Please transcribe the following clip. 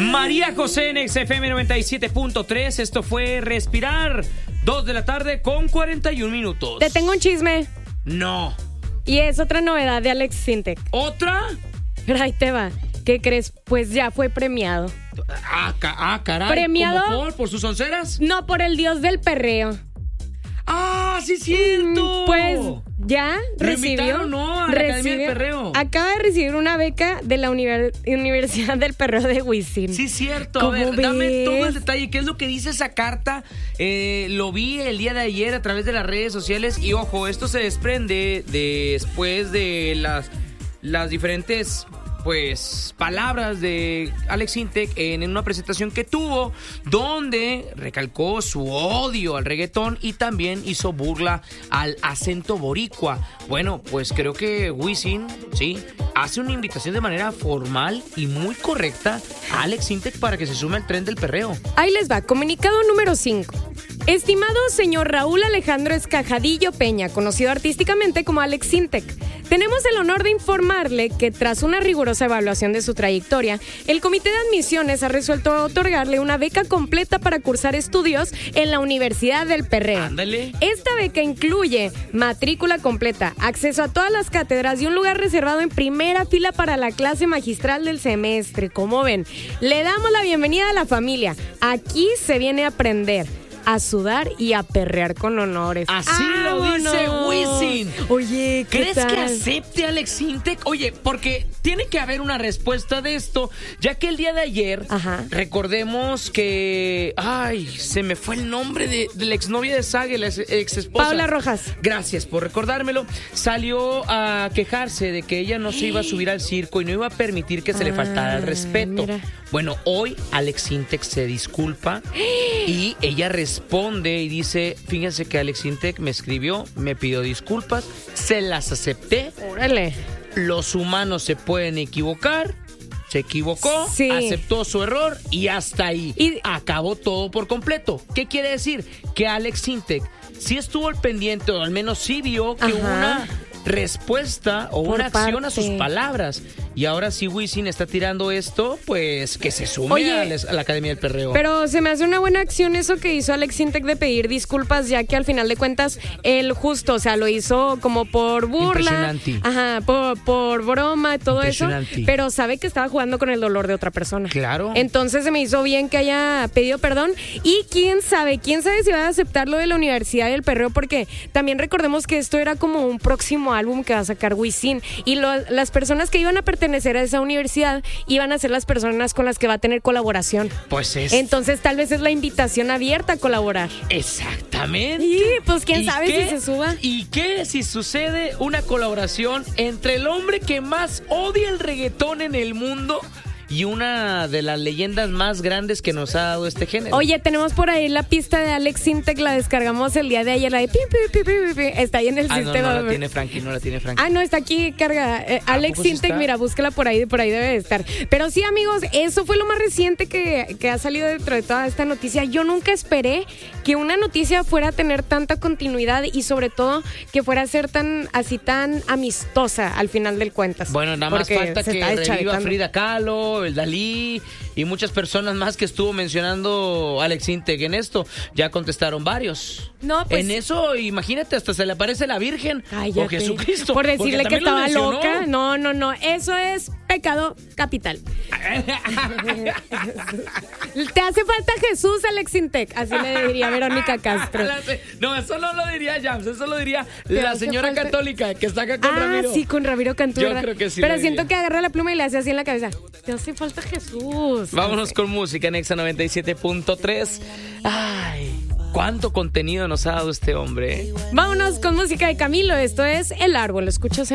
María José en XFM 97.3. Esto fue Respirar. 2 de la tarde con 41 minutos. Te tengo un chisme. No. Y es otra novedad de Alex Sintek. ¿Otra? Pero ahí te va. ¿Qué crees? Pues ya fue premiado. Caray. ¿Premiado? ¿Cómo por sus onceras? No, por el dios del perreo. ¡Ah, sí es cierto! Pues ya recibió. Invitaron, ¿no? A la Academia del Perreo. Acaba de recibir una beca de la Universidad del Perreo de Wisin. Sí, es cierto. A ver, dame todo el detalle. ¿Qué es lo que dice esa carta? Lo vi el día de ayer a través de las redes sociales. Y ojo, esto se desprende después de las diferentes palabras de Alex Sintek en una presentación que tuvo, donde recalcó su odio al reggaetón y también hizo burla al acento boricua. Bueno, pues creo que Wisin, sí, hace una invitación de manera formal y muy correcta a Alex Sintek para que se sume al tren del perreo. Ahí les va, comunicado número 5. Estimado señor Raúl Alejandro Escajadillo Peña, conocido artísticamente como Alex Sintek, tenemos el honor de informarle que tras una rigurosa evaluación de su trayectoria, el Comité de Admisiones ha resuelto otorgarle una beca completa para cursar estudios en la Universidad del Perreo. Ándale. Esta beca incluye matrícula completa, acceso a todas las cátedras y un lugar reservado en primera fila para la clase magistral del semestre. Como ven, le damos la bienvenida a la familia. Aquí se viene a aprender, a sudar y a perrear con honores. Así lo dice Wisin. Oye, ¿qué ¿crees tal? que acepte Alex Sintek? Oye, porque tiene que haber una respuesta de esto, ya que el día de ayer, recordemos que, se me fue el nombre de la exnovia de Sague, la ex esposa. Paula Rojas. Gracias por recordármelo. Salió a quejarse de que ella no se iba a subir al circo y no iba a permitir que se le faltara el respeto. Mira. Bueno, hoy Alex Sintek se disculpa y ella responde y dice, fíjense que Alex Sintek me escribió, me pidió disculpas, se las acepté. Órale. Los humanos se pueden equivocar, se equivocó, sí, aceptó su error y hasta ahí. Y acabó todo por completo. ¿Qué quiere decir? Que Alex Sintek sí estuvo al pendiente, o al menos sí vio que hubo una respuesta o una acción a sus palabras. Y ahora sí Wisin está tirando esto, pues que se sume a la Academia del Perreo. Pero se me hace una buena acción eso que hizo Alex Sintek de pedir disculpas, ya que al final de cuentas él justo, o sea, lo hizo como por burla. Impresionante. Por broma, todo eso. Pero sabe que estaba jugando con el dolor de otra persona. Claro. Entonces se me hizo bien que haya pedido perdón. Y quién sabe si va a aceptar lo de la Universidad del Perreo, porque también recordemos que esto era como un próximo álbum que va a sacar Wisin. Y las personas que iban a pertenecer a esa universidad iban a ser las personas con las que va a tener colaboración. Pues es. Entonces tal vez es la invitación abierta a colaborar. Exactamente. Y pues quién sabe si se suba. ¿Y qué si sucede una colaboración entre el hombre que más odia el reggaetón en el mundo y una de las leyendas más grandes que nos ha dado este género? Oye, tenemos por ahí la pista de Alex Sintek, la descargamos el día de ayer, la de pi, pi, pi, pi, pi. Está ahí en el sistema. No la tiene Frankie. No, está aquí cargada. Alex Sintek, mira, búsquela por ahí debe de estar. Pero sí, amigos, eso fue lo más reciente que ha salido dentro de toda esta noticia. Yo nunca esperé que una noticia fuera a tener tanta continuidad y sobre todo que fuera a ser tan amistosa al final del cuentas. Bueno, nada más falta que reviva Frida Kahlo, el Dalí y muchas personas más que estuvo mencionando Alex Sintek en esto. Ya contestaron varios. No, pues, en eso, imagínate, hasta se le aparece la Virgen. Cállate. O Jesucristo. Por decirle que estaba loca. No. Eso es pecado capital. Te hace falta Jesús, Alex Sintek. Así le diría Verónica Castro. No, eso no lo diría Jams. Eso lo diría la señora católica que está acá con Ramiro. Sí, con Ramiro Cantú. Yo creo que sí. Pero siento que agarra la pluma y le hace así en la cabeza. Te hace falta Jesús. Vámonos con música en Exa 97.3. Ay, cuánto contenido nos ha dado este hombre. Vámonos con música de Camilo. Esto es El Árbol. Lo escuchas en